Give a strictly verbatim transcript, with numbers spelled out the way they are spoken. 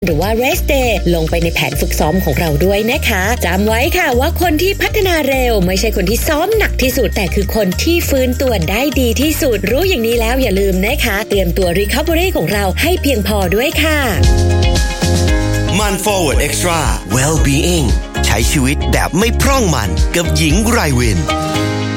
รือว่า rest day ลงไปในแผนฝึกซ้อมของเราด้วยนะคะจำไว้ค่ะว่าคนที่พัฒนาเร็วไม่ใช่คนที่ซ้อมหนักที่สุดแต่คือคนที่ฟื้นตัวได้ดีที่สุดรู้อย่างนี้แล้วอย่าลืมนะคะเตรียมตัว recovery ของเราให้เพียงพอด้วยค่ะมัน Forward Extra Well-being ใช้ชีวิตแบบไม่พร่องมันกับหญิงไรวิน